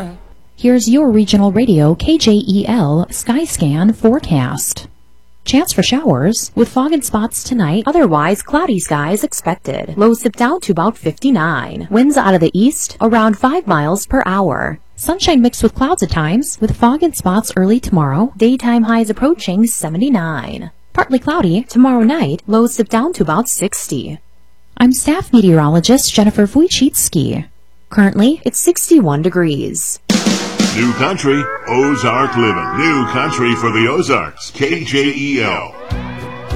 Here's your regional radio KJEL Skyscan forecast. Chance for showers with fog and spots tonight, otherwise cloudy skies expected. Lows dip down to about 59. Winds out of the east around 5 miles per hour. Sunshine mixed with clouds at times with fog and spots early tomorrow. Daytime highs approaching 79. Partly cloudy tomorrow night, lows dip down to about 60. I'm staff meteorologist Jennifer Wojcicki. Currently, it's 61 degrees. New country, Ozark living. New country for the Ozarks, KJEL.